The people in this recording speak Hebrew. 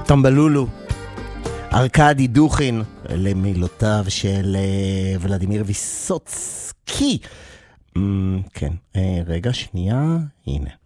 טמבלולו, ארקדי דוכין, למילותיו של ולדימיר ויסוצקי. כן, רגע, שנייה, הנה.